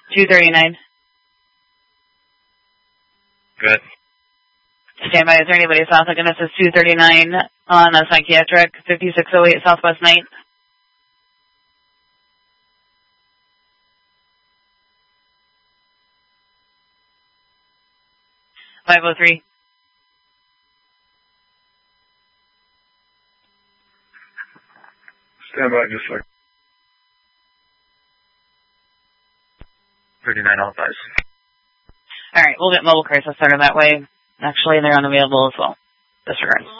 239. Good. Stand by. Is there anybody south of Genesis 239 on a psychiatric 5608 Southwest Night? .503. Stand by just a second. 39 all fives. All right, we'll get mobile crisis started that way. Actually, they're unavailable as well. Disregard.